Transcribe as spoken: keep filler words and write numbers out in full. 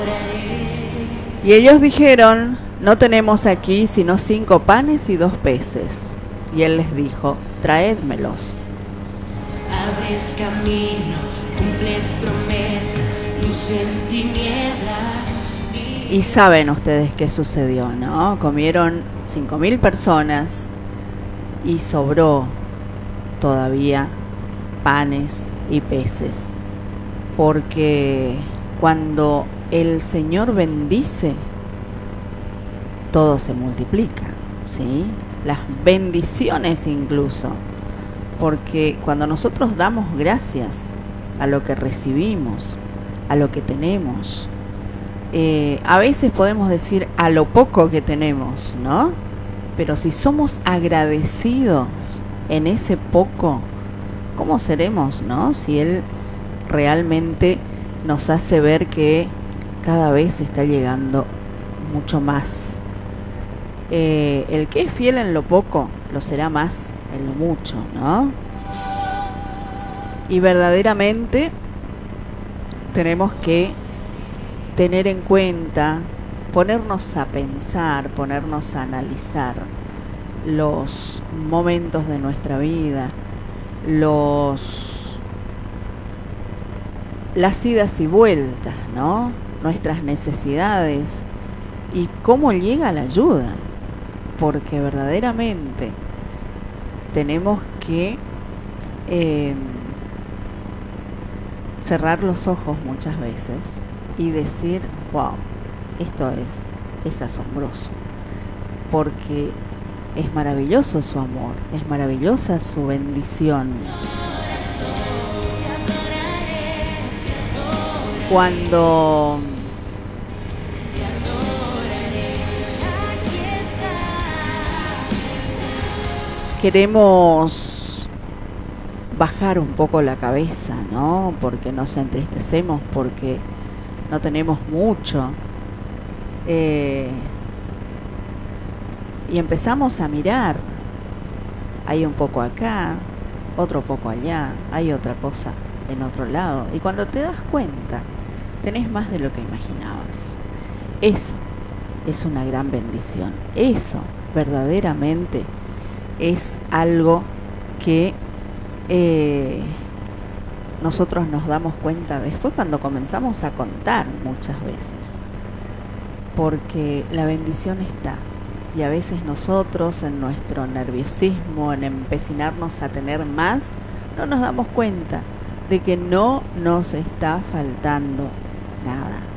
Y ellos dijeron: no tenemos aquí sino cinco panes y dos peces. Y él les dijo: traédmelos. Abres camino, cumples promesas, luz en tinieblas. Y saben ustedes qué sucedió, ¿no? Comieron cinco mil personas y sobró todavía panes y peces. Porque cuando el Señor bendice, todo se multiplica, ¿sí? Las bendiciones incluso. Porque cuando nosotros damos gracias a lo que recibimos, a lo que tenemos, eh, a veces podemos decir a lo poco que tenemos, ¿no? Pero si somos agradecidos en ese poco, ¿cómo seremos, no? Si Él realmente nos hace ver que cada vez está llegando mucho más. Eh, el que es fiel en lo poco, lo será más en lo mucho, ¿no? Y verdaderamente tenemos que tener en cuenta, ponernos a pensar, ponernos a analizar los momentos de nuestra vida, los las idas y vueltas, ¿no? Nuestras necesidades y cómo llega la ayuda, porque verdaderamente tenemos que eh, cerrar los ojos muchas veces y decir: wow, esto es, es asombroso, porque es maravilloso su amor, es maravillosa su bendición. Cuando queremos bajar un poco la cabeza, ¿no? Porque nos entristecemos, porque no tenemos mucho. Eh, y empezamos a mirar. Hay un poco acá, otro poco allá, hay otra cosa en otro lado. Y cuando te das cuenta, tenés más de lo que imaginabas. Eso es una gran bendición. Eso verdaderamente es algo que eh, nosotros nos damos cuenta después cuando comenzamos a contar muchas veces, porque la bendición está, y a veces nosotros en nuestro nerviosismo, en empecinarnos a tener más, no nos damos cuenta de que no nos está faltando nada.